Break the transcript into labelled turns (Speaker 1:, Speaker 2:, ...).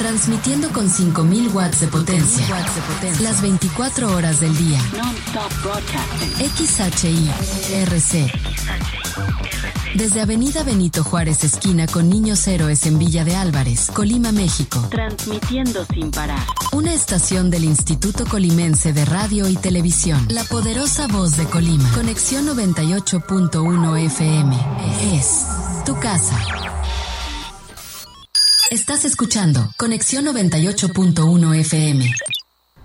Speaker 1: Transmitiendo con 5.000 watts de potencia. Las 24 horas del día.
Speaker 2: Non-stop broadcasting.
Speaker 1: XHI-RC. Desde Avenida Benito Juárez, esquina con Niños Héroes en Villa de Álvarez, Colima, México.
Speaker 2: Transmitiendo sin parar.
Speaker 1: Una estación del Instituto Colimense de Radio y Televisión. La poderosa voz de Colima. Conexión 98.1 FM. Es tu casa. Estás escuchando Conexión 98.1 FM.